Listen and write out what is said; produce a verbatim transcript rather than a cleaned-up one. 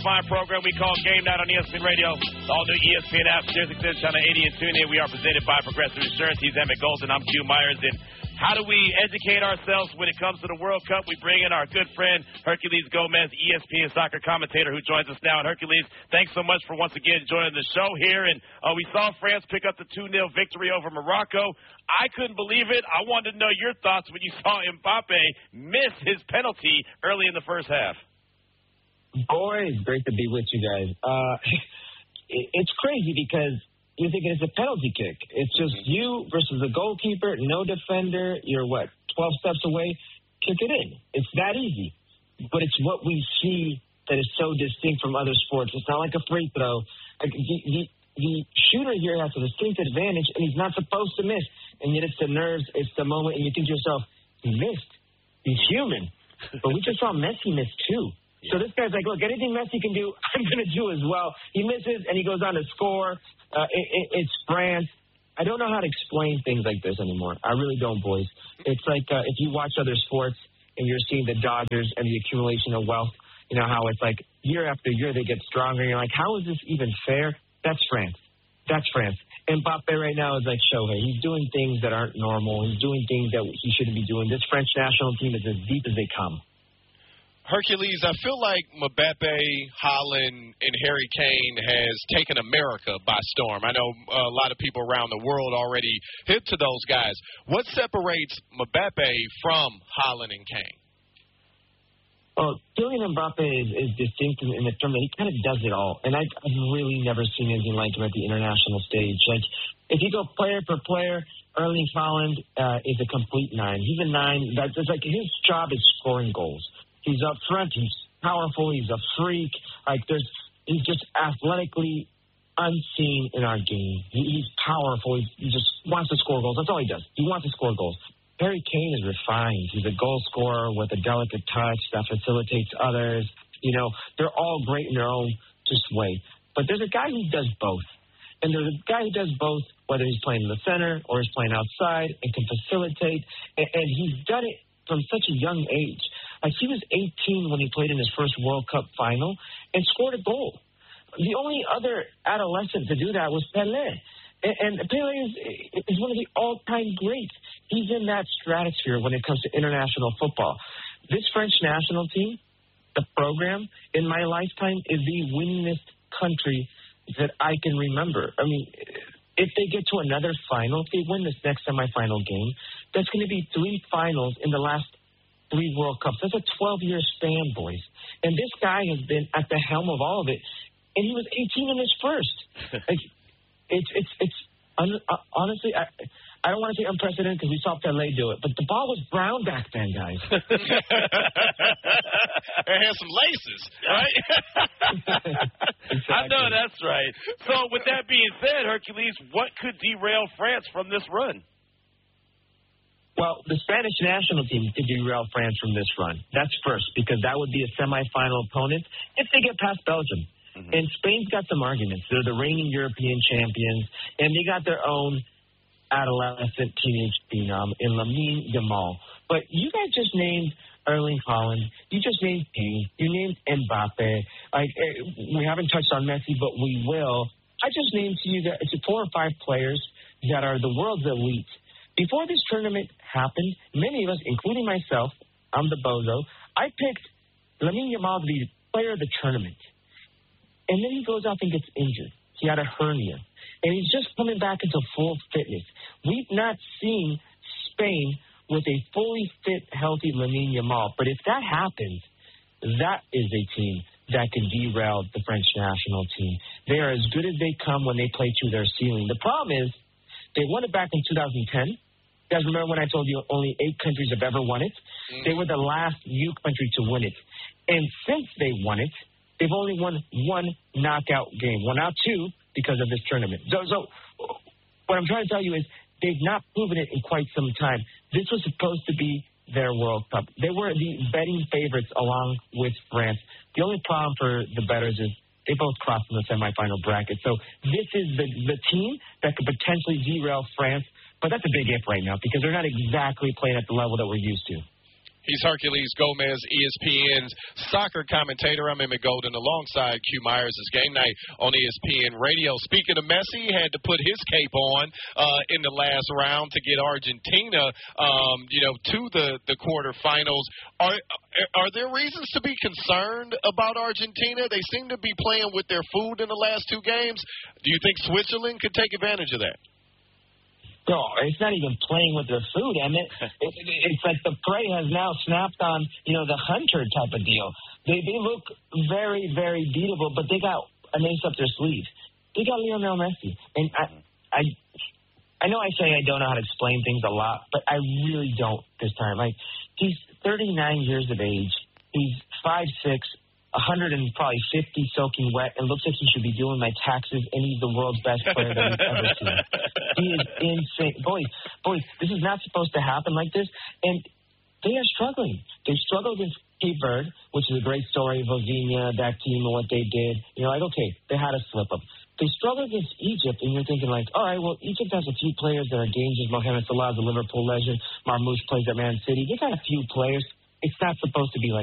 fine program we call Game Night on E S P N Radio. All new E S P N app, Sirius X M Channel eighty and TuneIn. We are presented by Progressive Insurance. He's Emmett Golden. I'm Q Myers. And how do we educate ourselves when it comes to the World Cup? We bring in our good friend, Herculez Gomez, E S P N soccer commentator, who joins us now. And Herculez, thanks so much for once again joining the show here. And uh, we saw France pick up the two nil victory over Morocco. I couldn't believe it. I wanted to know your thoughts when you saw Mbappe miss his penalty early in the first half. Boy, it's great to be with you guys. Uh, it, it's crazy because you're thinking it's a penalty kick. It's just you versus the goalkeeper, no defender. You're, what, twelve steps away? Kick it in. It's that easy. But it's what we see that is so distinct from other sports. It's not like a free throw. Like the, the, the shooter here has a distinct advantage, and he's not supposed to miss. And yet it's the nerves, it's the moment, and you think to yourself, he missed. He's human. But we just saw Messi miss, too. So this guy's like, look, anything Messi can do, I'm going to do as well. He misses, and he goes on to score. Uh, it, it, it's France. I don't know how to explain things like this anymore. I really don't, boys. It's like uh, if you watch other sports and you're seeing the Dodgers and the accumulation of wealth, you know, how it's like year after year they get stronger. And you're like, how is this even fair? That's France. That's France. Mbappe right now is like Shohei. He's doing things that aren't normal. He's doing things that he shouldn't be doing. This French national team is as deep as they come. Herculez, I feel like Mbappe, Haaland, and Harry Kane has taken America by storm. I know a lot of people around the world already hip to those guys. What separates Mbappe from Haaland and Kane? Well, Kylian Mbappe is, is distinct in, in the term that he kind of does it all. And I've, I've really never seen anything like him at the international stage. Like, if you go player for player, Erling Haaland uh, is a complete nine. He's a nine. That's it's like his job is scoring goals. He's up front. He's powerful. He's a freak. Like there's, he's just athletically unseen in our game. He, he's powerful. He, he just wants to score goals. That's all he does. He wants to score goals. Harry Kane is refined. He's a goal scorer with a delicate touch that facilitates others. You know, they're all great in their own just way. But there's a guy who does both. And there's a guy who does both, whether he's playing in the center or he's playing outside and can facilitate. And, and he's done it from such a young age. Like, he was eighteen when he played in his first World Cup final and scored a goal. The only other adolescent to do that was Pelé. And, and Pelé is, is one of the all-time greats. He's in that stratosphere when it comes to international football. This French national team, the program, in my lifetime, is the winningest country that I can remember. I mean, if they get to another final, if they win this next semifinal game, that's going to be three finals in the last three World Cups. That's a twelve-year span, boys. And this guy has been at the helm of all of it, and he was eighteen in his first. Like, it's it's it's un, uh, honestly, I, I don't want to say unprecedented because we saw Pelé do it, but the ball was brown back then, guys. It had some laces, right? Exactly. I know that's right. So, with that being said, Herculez, what could derail France from this run? Well, the Spanish national team could derail France from this run. That's first, because that would be a semifinal opponent if they get past Belgium. Mm-hmm. And Spain's got some arguments. They're the reigning European champions, and they got their own adolescent teenage phenom in Lamine Yamal. But you guys just named Erling Haaland. You just named Kane. You named Mbappe. Like, we haven't touched on Messi, but we will. I just named to you that it's four or five players that are the world's elite. Before this tournament happened, many of us, including myself, I'm the bozo, I picked Lamine Yamal to be the player of the tournament. And then he goes out and gets injured. He had a hernia. And he's just coming back into full fitness. We've not seen Spain with a fully fit, healthy Lamine Yamal. But if that happens, that is a team that can derail the French national team. They are as good as they come when they play to their ceiling. The problem is, they won it back in two thousand ten. You guys remember when I told you only eight countries have ever won it? Mm-hmm. They were the last U country to win it. And since they won it, they've only won one knockout game. Won out two because of this tournament. So, so what I'm trying to tell you is they've not proven it in quite some time. This was supposed to be their World Cup. They were the betting favorites along with France. The only problem for the bettors is they both crossed in the semifinal bracket. So this is the, the team that could potentially derail France. But that's a big if right now because they're not exactly playing at the level that we're used to. He's Herculez Gomez, E S P N's soccer commentator. I'm Emmett Golden alongside Q Myers. It's game night on E S P N Radio. Speaking of Messi, he had to put his cape on uh, in the last round to get Argentina, um, you know, to the, the quarterfinals. Are are there reasons to be concerned about Argentina? They seem to be playing with their food in the last two games. Do you think Switzerland could take advantage of that? No, it's not even playing with their food, Emmett. It, it, it's like the prey has now snapped on, you know, the hunter type of deal. They they look very, very beatable, but they got an ace up their sleeve. They got Lionel Messi. And I, I, I know I say I don't know how to explain things a lot, but I really don't this time. Like, he's thirty-nine years of age. He's five six, one hundred and probably fifty soaking wet, and looks like he should be doing my taxes, and he's the world's best player that we've ever seen. He is insane. Boys, boys, this is not supposed to happen like this, and they are struggling. They struggled against Cape Verde, which is a great story, Vozinha, that team, and what they did. You're like, okay, they had a slip-up. They struggled against Egypt, and you're thinking like, all right, well, Egypt has a few players that are dangerous. Mohamed Salah is a Liverpool legend. Marmoush plays at Man City. They got a few players. It's not supposed to be like